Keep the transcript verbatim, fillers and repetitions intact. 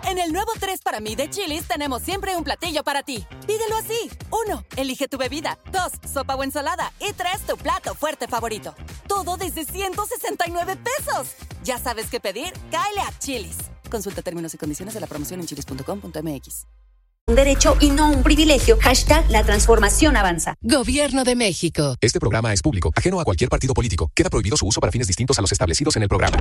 En el nuevo tres para mí de Chili's tenemos siempre un platillo para ti. Pídelo así. Uno, elige tu bebida. Dos, sopa o ensalada. Y tres, tu plato fuerte favorito. Todo desde ciento sesenta y nueve pesos. ¿Ya sabes qué pedir? Cáele a Chili's. Consulta términos y condiciones de la promoción en chilis punto com punto m x. Un derecho y no un privilegio. Hashtag la transformación avanza. Gobierno de México. Este programa es público, ajeno a cualquier partido político. Queda prohibido su uso para fines distintos a los establecidos en el programa.